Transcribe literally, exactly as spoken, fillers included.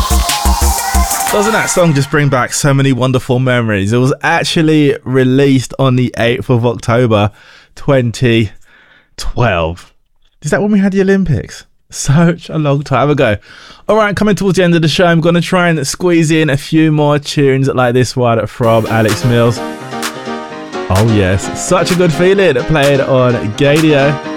Doesn't that song just bring back so many wonderful memories? It was actually released on the eighth of October twenty twelve. Is that when we had the Olympics? Such a long time ago. Alright, coming towards the end of the show, I'm going to try and squeeze in a few more tunes like this one from Alex Mills. Oh yes, such a good feeling, played on Gadio.